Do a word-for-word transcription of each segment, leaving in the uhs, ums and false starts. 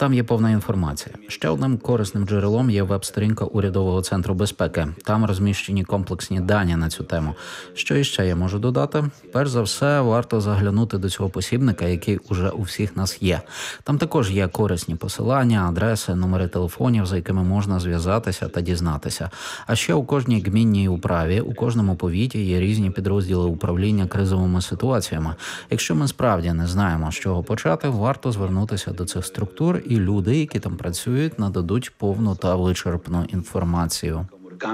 Там є повна інформація. Ще одним корисним джерелом є веб-сторінка Урядового центру безпеки. Там розміщені комплексні дані на цю тему. Що іще я можу додати? Перш за все, варто заглянути до цього посібника, який уже у всіх нас є. Там також є корисні посилання, адреси, номери телефонів, за якими можна зв'язатися та дізнатися. А ще у кожній гмінній управі, у кожному повіті є різні підрозділи управління кризовими ситуаціями. Якщо ми справді не знаємо, з чого почати, варто звернутися до цих структур, і люди, які там працюють, нададуть повну та вичерпну інформацію.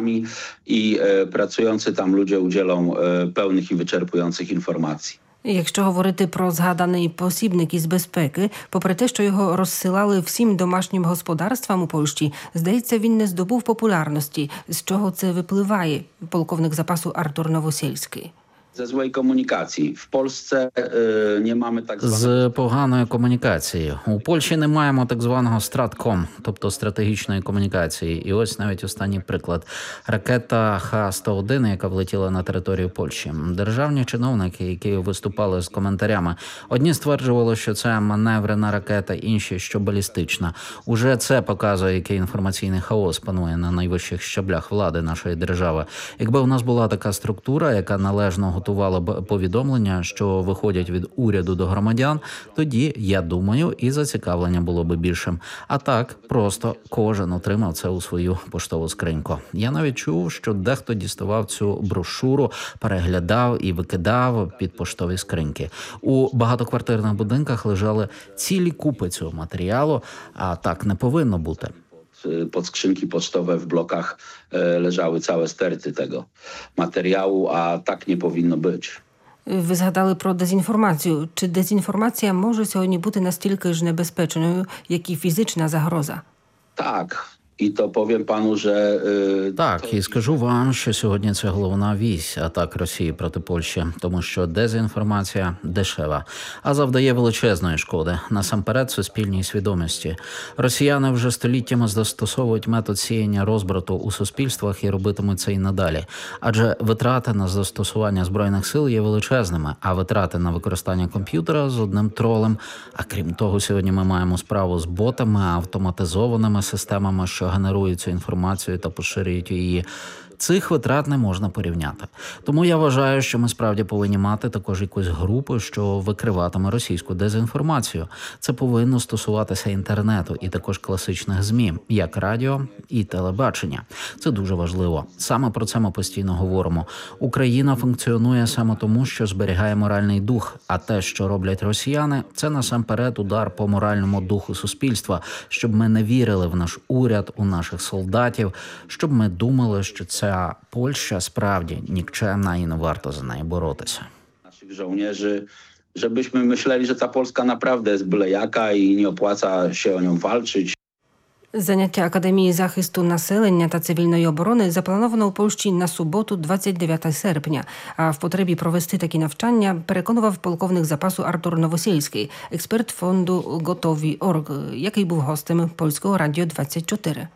I pracujący tam ludzie udzielą pełnych i wyczerpujących informacji. Якщо говорити про згаданий посібник із безпеки, попри те, що його розсилали всім домашнім господарствам у Польщі, здається, він не здобув популярності. З чого це випливає? Полковник запасу Артур Новосельський. Ze złej komunikacji. W Polsce y, nie mamy tak zwanego... З поганої комунікації. У Польщі не маємо так званого стратком, тобто стратегічної комунікації. І ось навіть останній приклад. Ракета Х сто один, яка влетіла на територію Польщі. Державні чиновники, які виступали з коментарями, одні стверджували, що це маневрена ракета, інші, що балістична. Уже це показує, який інформаційний хаос панує на найвищих щаблях влади нашої держави. Якби у нас була така структура, яка належно готувала готувала б повідомлення, що виходять від уряду до громадян, тоді, я думаю, і зацікавлення було б більшим. А так, просто кожен отримав це у свою поштову скриньку. Я навіть чув, що дехто діставав цю брошуру, переглядав і викидав під поштові скриньки. У багатоквартирних будинках лежали цілі купи цього матеріалу, а так не повинно бути. Pod skrzynki pocztowe w blokach leżały całe sterty tego materiału, a tak nie powinno być. Ви згадали про дезінформацію. Чи дезінформація може сьогодні бути настільки ж небезпечною, як і фізична загроза? Так. І то повім пану, що... Е, так, і скажу вам, що сьогодні це головна вісь атак Росії проти Польщі, тому що дезінформація дешева, а завдає величезної шкоди, насамперед суспільній свідомості. Росіяни вже століттями застосовують метод сіяння розбрату у суспільствах і робитимуть це й надалі. Адже витрати на застосування Збройних сил є величезними, а витрати на використання комп'ютера з одним тролем. А крім того, сьогодні ми маємо справу з ботами, автоматизованими системами, що генерують цю інформацію та поширюють її. Цих витрат не можна порівняти. Тому я вважаю, що ми справді повинні мати також якусь групу, що викриватиме російську дезінформацію. Це повинно стосуватися інтернету і також класичних ЗМІ, як радіо і телебачення. Це дуже важливо. Саме про це ми постійно говоримо. Україна функціонує саме тому, що зберігає моральний дух, а те, що роблять росіяни, це насамперед удар по моральному духу суспільства, щоб ми не вірили в наш уряд, у наших солдатів, щоб ми думали, що це Ця Польща справді нікчемна і не варто за неї боротися. Naszych żołnierzy, żebyśmy myśleli, że ta Polska naprawdę jest byle jaka i nie opłaca się o nią walczyć. Заняття Академії захисту населення та цивільної оборони заплановано у Польщі на суботу, двадцять дев'ятого серпня. А в потребі провести такі навчання переконував полковник запасу Артур Новосельський, експерт фонду «Готові точка орг», який був гостем Польського радіо двадцять чотири.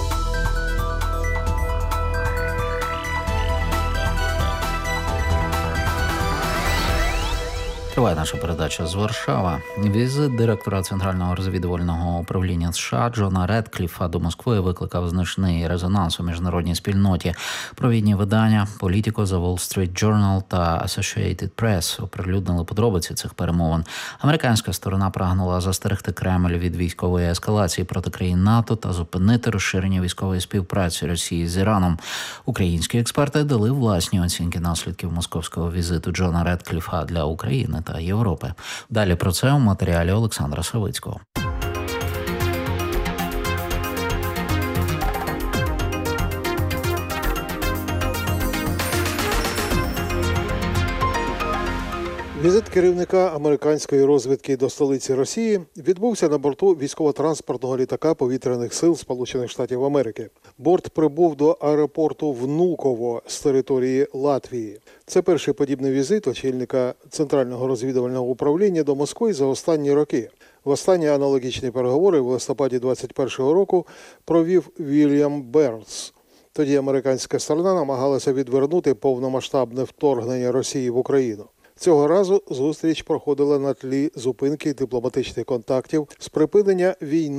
Триває наша передача з Варшава. Візит директора Центрального розвідувального управління США Джона Редкліфа до Москви викликав значний резонанс у міжнародній спільноті. Провідні видання Politico, The Wall Street Journal та Associated Press оприлюднили подробиці цих перемовин. Американська сторона прагнула застерегти Кремль від військової ескалації проти країн НАТО та зупинити розширення військової співпраці Росії з Іраном. Українські експерти дали власні оцінки наслідків московського візиту Джона Редкліфа для України та Європи. Далі про це у матеріалі Олександра Савицького. Візит керівника американської розвідки до столиці Росії відбувся на борту військово-транспортного літака повітряних сил Сполучених Штатів Америки. Борт прибув до аеропорту Внуково з території Латвії. Це перший подібний візит очільника Центрального розвідувального управління до Москви за останні роки. Востаннє аналогічні переговори в листопаді двадцять першого року провів Вільям Бернс. Тоді американська сторона намагалася відвернути повномасштабне вторгнення Росії в Україну. Цього разу зустріч проходила на тлі зупинки дипломатичних контактів з припинення війни